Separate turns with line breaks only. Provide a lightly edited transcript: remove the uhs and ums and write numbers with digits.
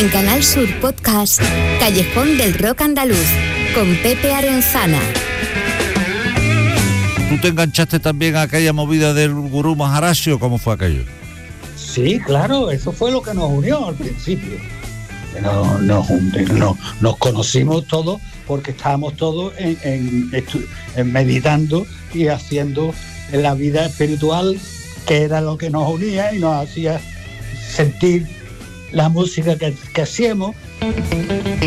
En Canal Sur Podcast, Callejón del Rock Andaluz, con Pepe Arenzana.
¿Tú te enganchaste también a aquella movida del Gurú Maharaj o cómo fue aquello?
Sí, claro, eso fue lo que nos unió al principio. Nos conocimos todos porque estábamos todos en meditando y haciendo la vida espiritual, que era lo que nos unía y nos hacía sentir la música que hacíamos.